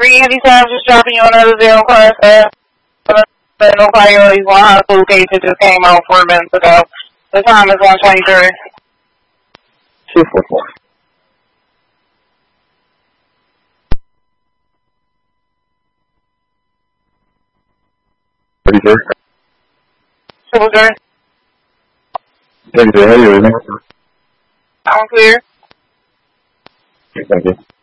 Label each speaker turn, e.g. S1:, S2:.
S1: 3 Handytown, just dropping you another 0 class. No priorities, one hospital case that just came out 4 minutes ago. The time is 1:23.
S2: 244. Ready, sir?
S1: Triple J.
S2: Thank you, sir. How are you, everything?
S1: I'm clear.
S2: Thank you.